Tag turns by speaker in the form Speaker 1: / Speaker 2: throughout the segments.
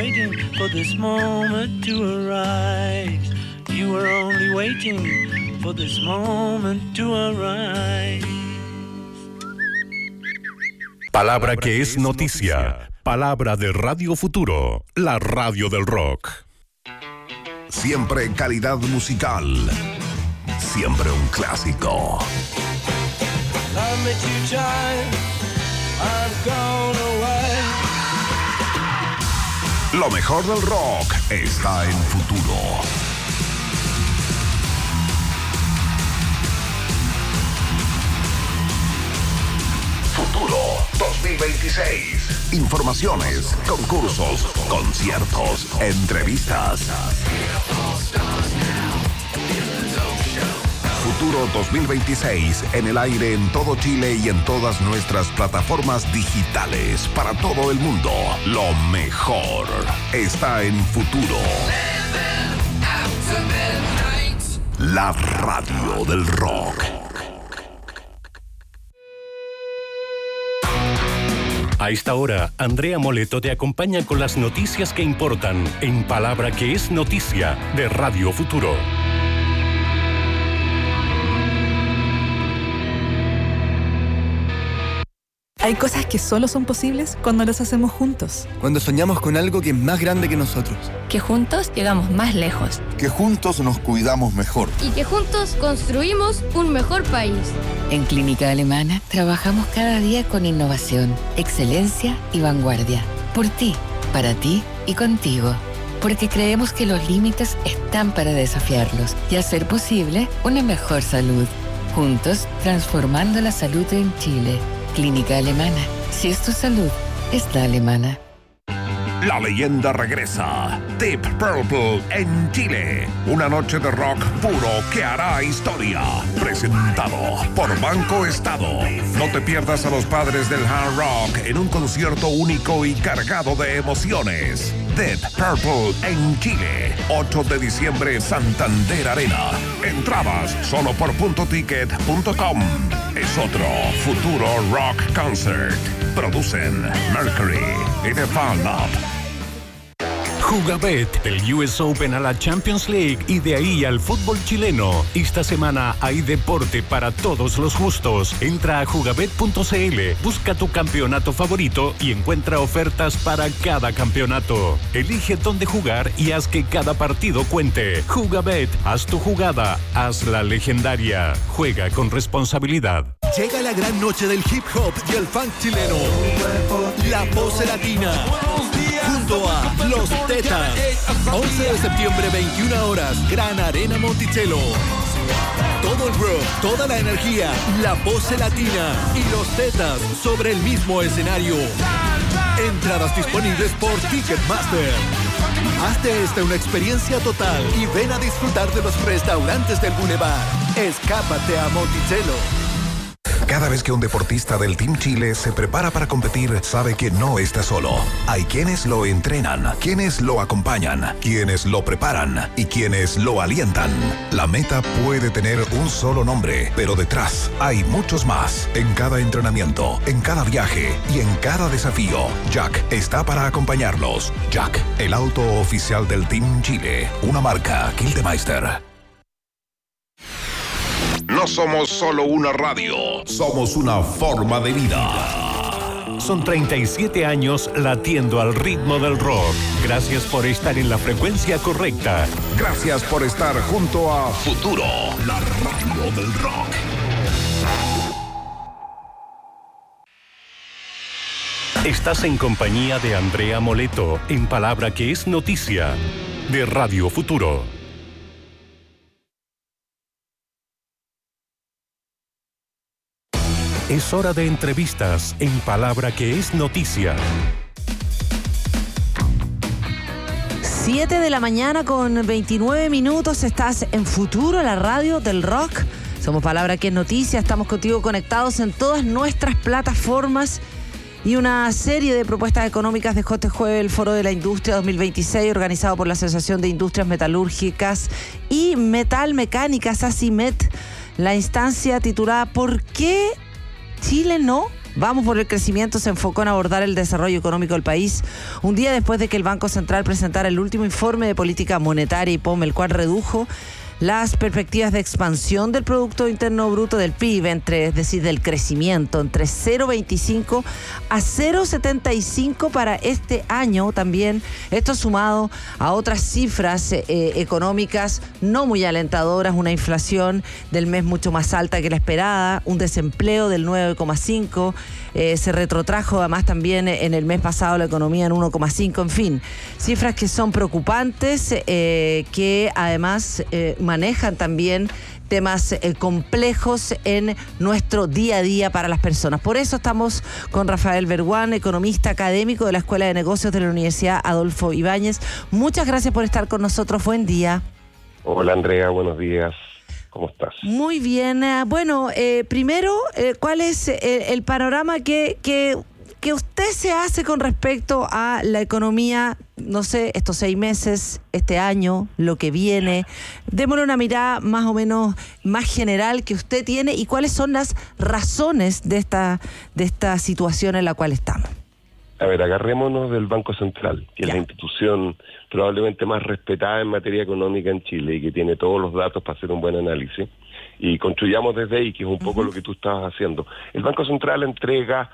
Speaker 1: waiting for this moment to arise. You were only waiting for this moment to arise.
Speaker 2: Palabra que es noticia. Palabra de Radio Futuro, la radio del rock.
Speaker 3: Siempre calidad musical. Siempre un clásico. Lo mejor del rock está en Futuro. Futuro 2026. Informaciones, concursos, conciertos, entrevistas. Futuro 2026 en el aire en todo Chile y en todas nuestras plataformas digitales para todo el mundo. Lo mejor está en Futuro. La radio del rock.
Speaker 2: A esta hora, Andrea Moleto te acompaña con las noticias que importan en Palabra que es noticia de Radio Futuro.
Speaker 4: Hay cosas que solo son posibles cuando las hacemos juntos.
Speaker 5: Cuando soñamos con algo que es más grande que nosotros.
Speaker 6: Que juntos llegamos más lejos.
Speaker 7: Que juntos nos cuidamos mejor.
Speaker 8: Y que juntos construimos un mejor país.
Speaker 9: En Clínica Alemana trabajamos cada día con innovación, excelencia y vanguardia. Por ti, para ti y contigo. Porque creemos que los límites están para desafiarlos y hacer posible una mejor salud. Juntos, transformando la salud en Chile. Clínica Alemana. Si es tu salud, es la alemana.
Speaker 3: La leyenda regresa. Deep Purple en Chile. Una noche de rock puro que hará historia. Presentado por Banco Estado. No te pierdas a los padres del hard rock en un concierto único y cargado de emociones. Deep Purple en Chile. 8 de diciembre, Santander Arena. Entradas solo por puntoticket.com. Es otro Futuro Rock Concert. Producen Mercury y The Fan Up.
Speaker 2: Jugabet, del US Open a la Champions League y de ahí al fútbol chileno. Esta semana hay deporte para todos los gustos. Entra a jugabet.cl, busca tu campeonato favorito y encuentra ofertas para cada campeonato. Elige dónde jugar y haz que cada partido cuente. Jugabet, haz tu jugada, hazla legendaria. Juega con responsabilidad.
Speaker 10: Llega la gran noche del hip hop y el funk chileno. La Pose Latina. Junto a Los Tetas. 11 de septiembre, 21 horas. Gran Arena Monticello. Todo el rock, toda la energía. La Pose Latina y Los Tetas sobre el mismo escenario. Entradas disponibles por Ticketmaster. Haz de esta una experiencia total y ven a disfrutar de los restaurantes del Boulevard. Escápate a Monticello.
Speaker 3: Cada vez que un deportista del Team Chile se prepara para competir, sabe que no está solo. Hay quienes lo entrenan, quienes lo acompañan, quienes lo preparan y quienes lo alientan. La meta puede tener un solo nombre, pero detrás hay muchos más. En cada entrenamiento, en cada viaje y en cada desafío, Jack está para acompañarlos. Jack, el auto oficial del Team Chile, una marca Gildemeister. No somos solo una radio, somos una forma de vida.
Speaker 2: Son 37 años latiendo al ritmo del rock. Gracias por estar en la frecuencia correcta.
Speaker 3: Gracias por estar junto a Futuro, la radio del rock.
Speaker 2: Estás en compañía de Andrea Moleto en Palabra que es noticia de Radio Futuro. Es hora de entrevistas en Palabra que es noticia.
Speaker 11: 7 de la mañana con 29 minutos. Estás en Futuro, la radio del rock. Somos Palabra que es noticia. Estamos contigo conectados en todas nuestras plataformas. Y una serie de propuestas económicas dejó este jueves el Foro de la Industria 2026, organizado por la Asociación de Industrias Metalúrgicas y Metalmecánicas, ACIMET. La instancia titulada ¿Por qué Chile no? Vamos por el crecimiento se enfocó en abordar el desarrollo económico del país un día después de que el Banco Central presentara el último informe de política monetaria IPOM, el cual redujo las perspectivas de expansión del Producto Interno Bruto del PIB, es decir, del crecimiento, entre 0,25 a 0,75 para este año también. Esto sumado a otras cifras económicas no muy alentadoras, una inflación del mes mucho más alta que la esperada, un desempleo del 9,5%, se retrotrajo además también en el mes pasado la economía en 1,5%, en fin, cifras que son preocupantes, que además manejan también temas complejos en nuestro día a día para las personas. Por eso estamos con Rafael Berguán, economista académico de la Escuela de Negocios de la Universidad Adolfo Ibáñez. Muchas gracias por estar con nosotros. Buen día.
Speaker 12: Hola Andrea, buenos días. ¿Cómo estás?
Speaker 11: Muy bien. Bueno, primero, ¿cuál es el panorama que usted se hace con respecto a la economía, no sé, estos 6 meses, este año, lo que viene? Démosle una mirada más o menos más general que usted tiene y cuáles son las razones de esta situación en la cual estamos.
Speaker 12: A ver, agarrémonos del Banco Central, que es la institución probablemente más respetada en materia económica en Chile y que tiene todos los datos para hacer un buen análisis. Y construyamos desde ahí, que es un poco lo que tú estabas haciendo. El Banco Central entrega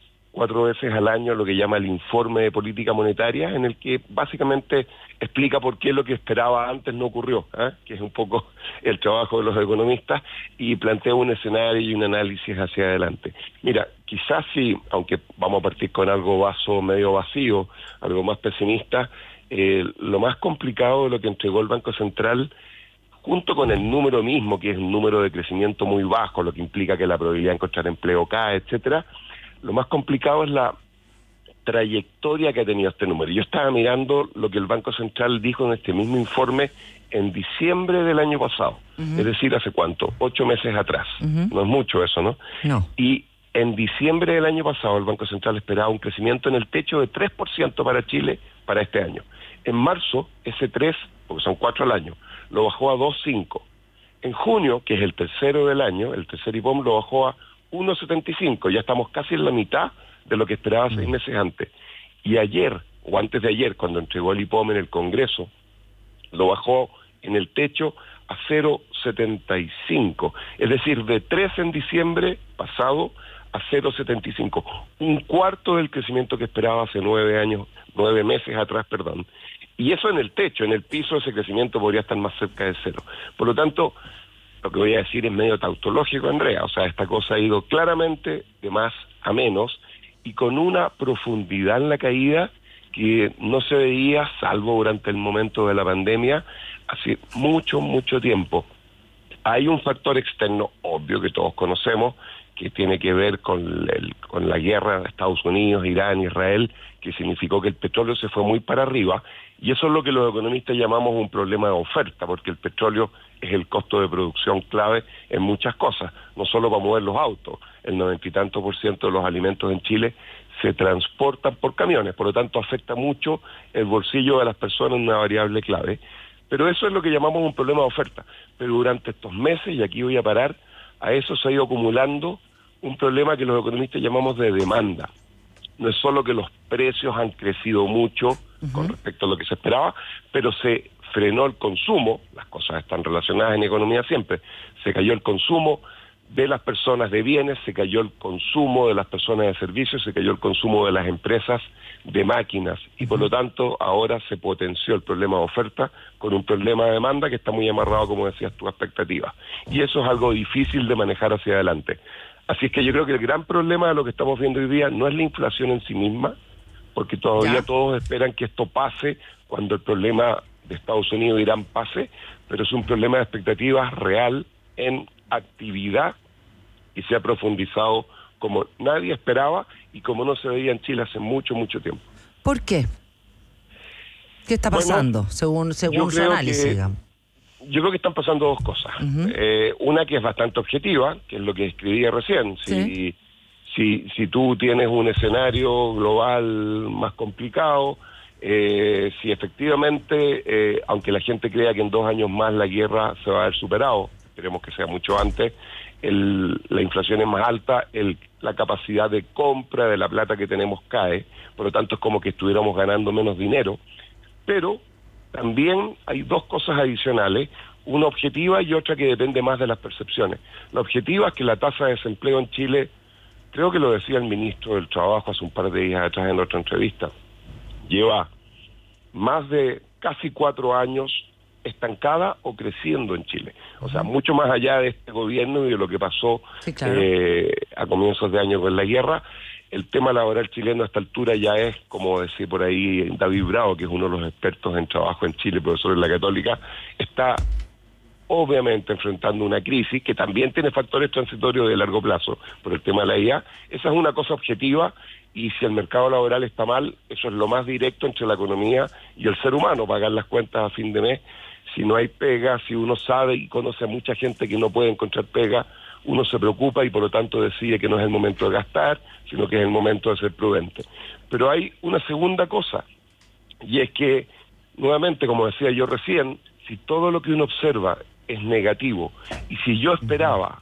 Speaker 12: 4 veces al año lo que llama el informe de política monetaria, en el que básicamente explica por qué lo que esperaba antes no ocurrió, que es un poco el trabajo de los economistas, y plantea un escenario y un análisis hacia adelante. Mira, quizás sí, aunque vamos a partir con algo medio vacío, algo más pesimista, lo más complicado de lo que entregó el Banco Central, junto con el número mismo, que es un número de crecimiento muy bajo, lo que implica que la probabilidad de encontrar empleo cae, etcétera. Lo más complicado es la trayectoria que ha tenido este número. Yo estaba mirando lo que el Banco Central dijo en este mismo informe en diciembre del año pasado. Es decir, ¿hace cuánto? 8 meses atrás. No es mucho eso, ¿no?
Speaker 11: No.
Speaker 12: Y en diciembre del año pasado el Banco Central esperaba un crecimiento en el techo de 3% para Chile para este año. En marzo, ese 3, porque son 4 al año, lo bajó a 2,5. En junio, que es el tercero del año, el tercer IPOM lo bajó a 1,75, ya estamos casi en la mitad de lo que esperaba 6 meses antes. Y ayer, o antes de ayer, cuando entregó el IPOM en el Congreso, lo bajó en el techo a 0,75. Es decir, de 3 en diciembre pasado a 0,75. Un cuarto del crecimiento que esperaba hace 9 meses atrás, perdón. Y eso en el techo, en el piso ese crecimiento podría estar más cerca de 0. Por lo tanto, lo que voy a decir es medio tautológico, Andrea. O sea, esta cosa ha ido claramente de más a menos y con una profundidad en la caída que no se veía, salvo durante el momento de la pandemia, hace mucho, mucho tiempo. Hay un factor externo obvio que todos conocemos, que tiene que ver con la guerra de Estados Unidos, Irán, Israel, que significó que el petróleo se fue muy para arriba, y eso es lo que los economistas llamamos un problema de oferta, porque el petróleo es el costo de producción clave en muchas cosas, no solo para mover los autos. El 90 y tanto % de los alimentos en Chile se transportan por camiones, por lo tanto afecta mucho el bolsillo de las personas, una variable clave. Pero eso es lo que llamamos un problema de oferta. Pero durante estos meses, y aquí voy a parar, a eso se ha ido acumulando un problema que los economistas llamamos de demanda. No es solo que los precios han crecido mucho con respecto a lo que se esperaba, pero se frenó el consumo, las cosas están relacionadas en economía siempre, se cayó el consumo de las personas de bienes, se cayó el consumo de las personas de servicios, se cayó el consumo de las empresas de máquinas y por lo tanto ahora se potenció el problema de oferta con un problema de demanda que está muy amarrado, como decías tú, a expectativas. Y eso es algo difícil de manejar hacia adelante. Así es que yo creo que el gran problema de lo que estamos viendo hoy día no es la inflación en sí misma, porque todavía todos esperan que esto pase cuando el problema de Estados Unidos e Irán pase, pero es un problema de expectativas real en actividad y se ha profundizado como nadie esperaba y como no se veía en Chile hace mucho, mucho tiempo.
Speaker 11: ¿Por qué? ¿Qué está pasando, según su análisis, digamos?
Speaker 12: Yo creo que están pasando dos cosas. Una que es bastante objetiva, que es lo que escribía recién. Si tú tienes un escenario global más complicado, si efectivamente, aunque la gente crea que en 2 años más la guerra se va a haber superado, esperemos que sea mucho antes, la inflación es más alta, la capacidad de compra de la plata que tenemos cae, por lo tanto es como que estuviéramos ganando menos dinero, pero también hay dos cosas adicionales, una objetiva y otra que depende más de las percepciones. La objetiva es que la tasa de desempleo en Chile, creo que lo decía el ministro del Trabajo hace un par de días atrás en otra entrevista, lleva más de casi 4 años estancada o creciendo en Chile. O sea, mucho más allá de este gobierno y de lo que pasó a comienzos de año con la guerra, el tema laboral chileno a esta altura ya es, como decía por ahí David Bravo, que es uno de los expertos en trabajo en Chile, profesor en la Católica, está obviamente enfrentando una crisis que también tiene factores transitorios de largo plazo por el tema de la IA. Esa es una cosa objetiva, y si el mercado laboral está mal, eso es lo más directo entre la economía y el ser humano, pagar las cuentas a fin de mes. Si no hay pega, si uno sabe y conoce a mucha gente que no puede encontrar pega, uno se preocupa y por lo tanto decide que no es el momento de gastar, sino que es el momento de ser prudente. Pero hay una segunda cosa, y es que, nuevamente, como decía yo recién, si todo lo que uno observa es negativo, y si yo esperaba,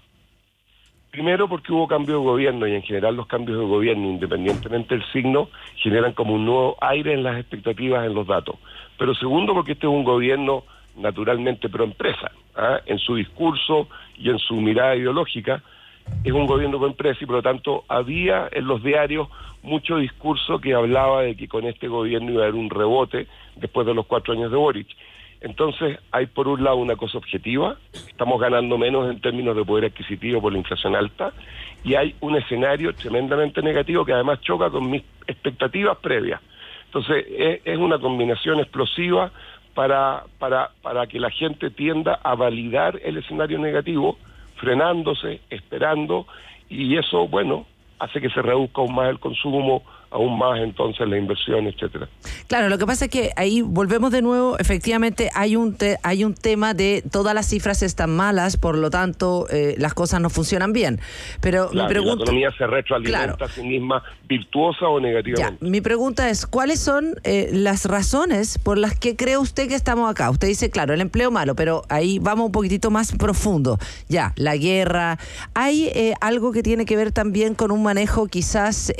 Speaker 12: primero porque hubo cambio de gobierno, y en general los cambios de gobierno, independientemente del signo, generan como un nuevo aire en las expectativas, en los datos. Pero segundo porque este es un gobierno naturalmente pro empresa, en su discurso y en su mirada ideológica, es un gobierno pro empresa, y por lo tanto había en los diarios mucho discurso que hablaba de que con este gobierno iba a haber un rebote después de los 4 años de Boric. Entonces hay por un lado una cosa objetiva, estamos ganando menos en términos de poder adquisitivo por la inflación alta, y hay un escenario tremendamente negativo que además choca con mis expectativas previas. Entonces es una combinación explosiva para que la gente tienda a validar el escenario negativo, frenándose, esperando, y eso, bueno, hace que se reduzca aún más el consumo, aún más entonces la inversión, etcétera.
Speaker 11: Claro, lo que pasa es que ahí volvemos de nuevo, efectivamente hay un tema de todas las cifras están malas, por lo tanto las cosas no funcionan bien. Pero
Speaker 12: claro,
Speaker 11: mi pregunta,
Speaker 12: la economía se retroalimenta a sí misma, virtuosa o negativamente.
Speaker 11: Ya, mi pregunta es, ¿cuáles son las razones por las que cree usted que estamos acá? Usted dice, claro, el empleo malo, pero ahí vamos un poquitito más profundo. Ya, la guerra, hay algo que tiene que ver también con un manejo, quizás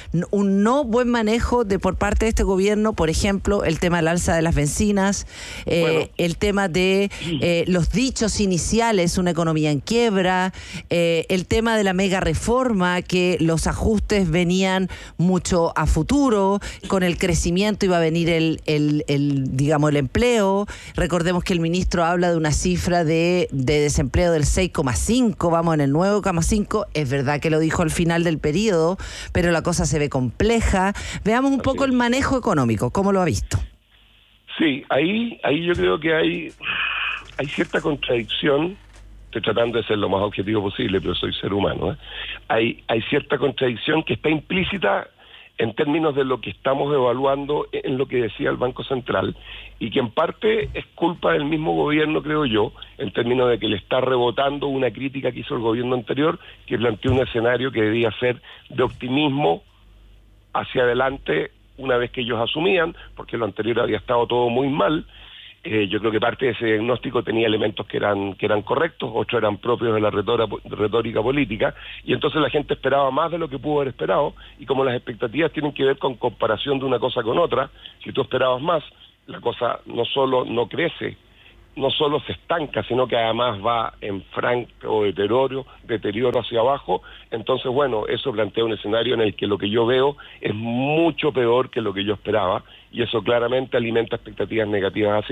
Speaker 11: un no buen manejo por parte de este gobierno, por ejemplo, el tema del alza de las bencinas, el tema de los dichos iniciales, una economía en quiebra, el tema de la mega reforma, que los ajustes venían mucho a futuro, con el crecimiento iba a venir el empleo. Recordemos que el ministro habla de una cifra de desempleo del 6,5, vamos en el 9,5, es verdad que lo dijo al final del periodo, pero la cosa se ve compleja. Veamos un poco el manejo económico, ¿cómo lo ha visto?
Speaker 12: Sí, ahí yo creo que hay cierta contradicción. Estoy tratando de ser lo más objetivo posible, pero soy ser humano. Hay cierta contradicción que está implícita en términos de lo que estamos evaluando en lo que decía el Banco Central, y que en parte es culpa del mismo gobierno, creo yo, en términos de que le está rebotando una crítica que hizo el gobierno anterior, que planteó un escenario que debía ser de optimismo hacia adelante una vez que ellos asumían, porque lo anterior había estado todo muy mal. Yo creo que parte de ese diagnóstico tenía elementos que eran correctos, otros eran propios de la retórica política, y entonces la gente esperaba más de lo que pudo haber esperado, y como las expectativas tienen que ver con comparación de una cosa con otra, si tú esperabas más, la cosa no solo no crece, no solo se estanca, sino que además va en franco deterioro hacia abajo. Entonces, bueno, eso plantea un escenario en el que lo que yo veo es mucho peor que lo que yo esperaba, y eso claramente alimenta expectativas negativas hacia